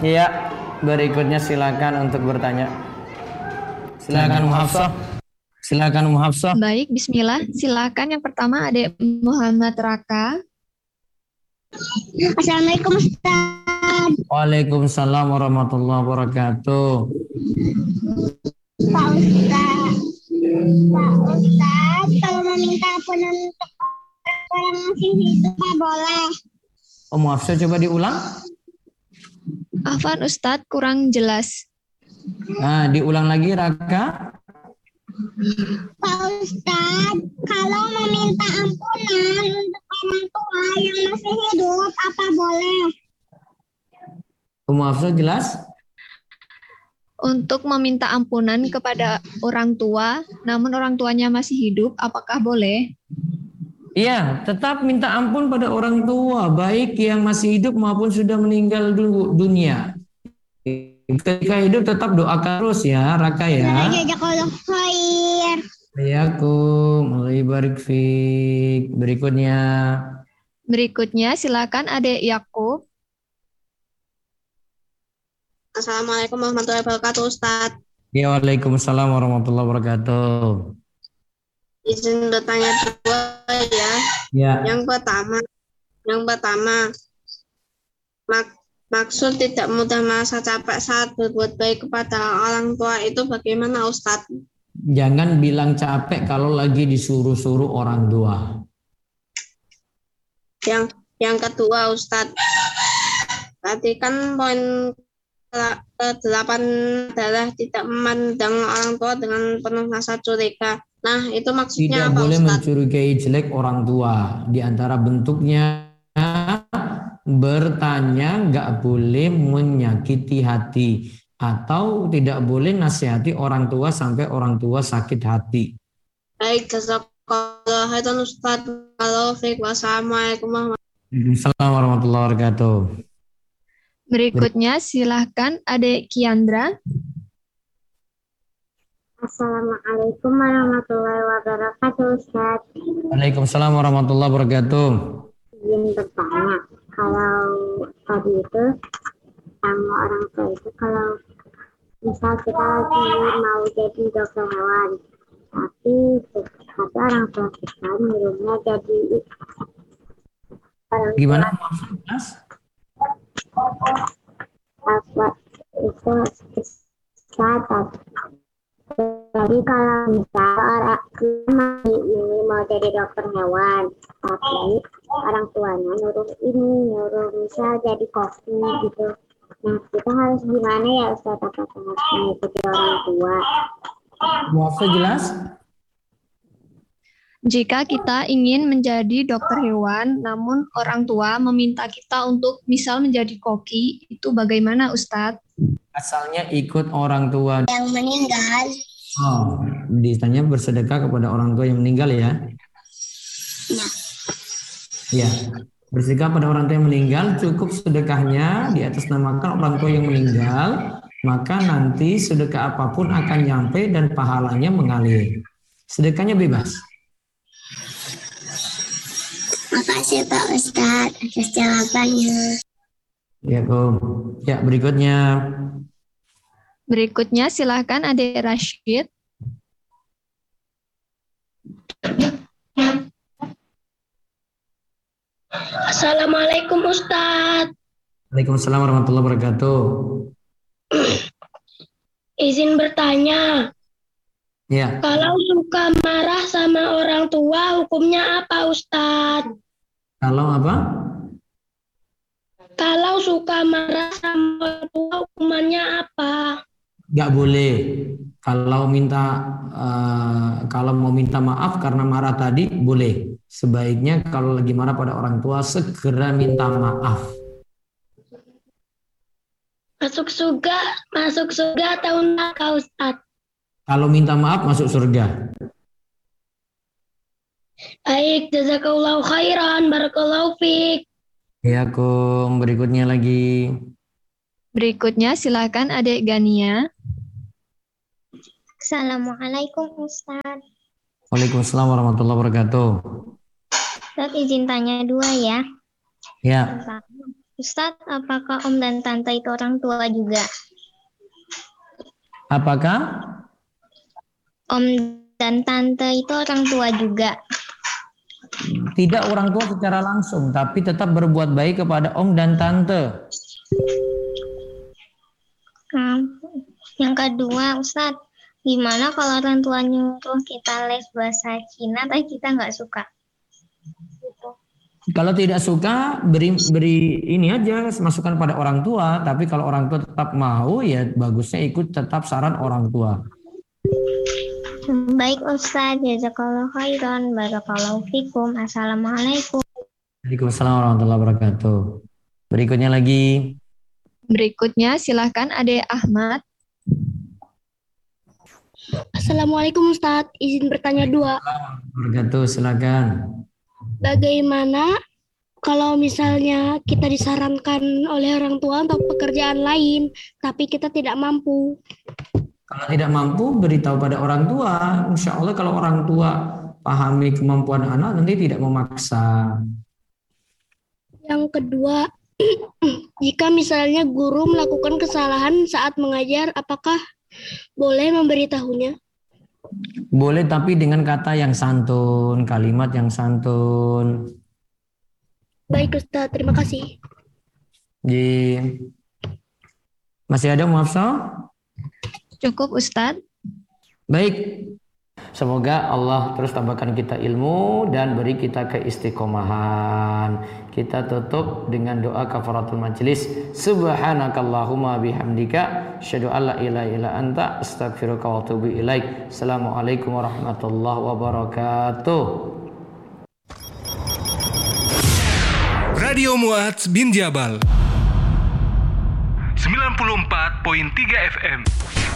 Iya, berikutnya silakan untuk bertanya. Silakan Muhafsah. Silakan Muhafsah. Baik, bismillah. Silakan yang pertama Adik Muhammad Raka. Assalamualaikum Ustaz. Waalaikumsalam warahmatullahi wabarakatuh. Pak Ustaz. Pak Ustaz, kalau meminta ampunan untuk orang masih hidup boleh? Oh, Muhafsah coba diulang. Afwan Ustadz, kurang jelas. Nah, diulang lagi Raka. Pak Ustaz, kalau meminta ampunan untuk orang tua yang masih hidup, apa boleh? Muhafsah jelas? Untuk meminta ampunan kepada orang tua, namun orang tuanya masih hidup, apakah boleh? Iya, tetap minta ampun pada orang tua, baik yang masih hidup maupun sudah meninggal dunia. Ketika hidup tetap doakan terus ya, Raka ya. Jazakallahu khair. Mulai barik fik. Berikutnya silakan Adik Yakub. Assalamualaikum warahmatullahi wabarakatuh, Ustaz. Ya, waalaikumsalam warahmatullahi wabarakatuh. Izin bertanya dua ya. Ya. Yang pertama, maksud tidak mudah merasa capek saat berbuat baik kepada orang tua itu bagaimana, Ustadz? Jangan bilang capek kalau lagi disuruh-suruh orang tua. Yang kedua, Ustadz, tadi kan poin ke-8 adalah tidak memandang orang tua dengan penuh rasa curiga. Nah, itu maksudnya tidak apa, boleh Ustadz? Mencurigai jelek orang tua. Di antara bentuknya bertanya, nggak boleh menyakiti hati, atau tidak boleh nasihati orang tua sampai orang tua sakit hati. Baik, jazakallahu khairan Ustaz. Wassalamualaikum warahmatullahi wabarakatuh. Berikutnya silahkan Adik Kiandra. Assalamualaikum warahmatullahi wabarakatuh, Ustaz. Waalaikumsalam warahmatullahi wabarakatuh. Izin bertanya, kalau tadi itu sama orang tua itu, kalau misal kita lagi mau jadi dokter hewan, tapi orang tua kita nyuruhnya jadi orang gimana tua. Mas? Apa itu kesehatan? Jadi kalau misal orang ini mau jadi dokter hewan, tapi orang tuanya nyuruh misal jadi koki gitu. Nah, kita harus gimana ya Ustaz? Apakah harus mengikuti orang tua? Maksudnya jelas? Jika kita ingin menjadi dokter hewan, namun orang tua meminta kita untuk misal menjadi koki, itu bagaimana Ustadz? Asalnya ikut orang tua yang meninggal. Oh, ditanya bersedekah kepada orang tua yang meninggal ya? Ya. Ya, bersedekah pada orang tua yang meninggal, cukup sedekahnya di atas namakan orang tua yang meninggal, maka nanti sedekah apapun akan nyampe dan pahalanya mengalir. Sedekahnya bebas. Makasih Pak Ustadz atas jawabannya. Ya, ya, berikutnya. Berikutnya silahkan Adik Rashid. Assalamualaikum Ustadz. Waalaikumsalam warahmatullahi wabarakatuh. Izin bertanya. Ya. Kalau suka marah sama orang tua, hukumnya apa Ustadz? Kalau apa? Kalau suka marah sama orang tua, hukumannya apa? Nggak boleh. Kalau mau minta maaf karena marah tadi boleh. Sebaiknya kalau lagi marah pada orang tua segera minta maaf. Masuk surga atau neraka Ustaz? Kalau minta maaf masuk surga. Baik, jazakallahu khairan, barakallahu fiik. Ya, berikutnya lagi. Berikutnya silakan Adik Gania. Assalamualaikum Ustaz. Waalaikumsalam warahmatullahi wabarakatuh. Ustaz izin tanya dua ya. Ya. Ustadz, apakah om dan tante itu orang tua juga? Apakah? Om dan tante itu orang tua juga. Tidak orang tua secara langsung, tapi tetap berbuat baik kepada om dan tante. Nah, yang kedua, Ustadz, gimana kalau orang tua nyuruh kita les bahasa Cina, tapi kita nggak suka? Gitu. Kalau tidak suka, beri ini aja masukan pada orang tua. Tapi kalau orang tua tetap mau, ya bagusnya ikut tetap saran orang tua. Baik Ustadz, jazakallahu khairan, barakallahu fikum, assalamualaikum. Waalaikumsalam warahmatullahi wabarakatuh. Berikutnya lagi. Berikutnya silahkan Ade Ahmad. Assalamualaikum Ustadz, izin bertanya 2. Wabarakatuh, silakan. Bagaimana kalau misalnya kita disarankan oleh orang tua untuk pekerjaan lain, tapi kita tidak mampu? Kalau tidak mampu, beritahu pada orang tua. Insya Allah kalau orang tua pahami kemampuan anak, nanti tidak memaksa. Yang kedua, jika misalnya guru melakukan kesalahan saat mengajar, apakah boleh memberitahunya? Boleh, tapi dengan kata yang santun, kalimat yang santun. Baik Ustadz, terima kasih. Masih ada Muhafsah? Cukup Ustadz. Baik. Semoga Allah terus tambahkan kita ilmu dan beri kita keistiqomahan. Kita tutup dengan doa kafaratul majelis. Subhanakallahumma bihamdika asyhadu an la ilaha illa anta astaghfiruka wa atubu ilaik. Assalamualaikum warahmatullahi wabarakatuh. Radio Muadz bin Jabal 94.3 FM.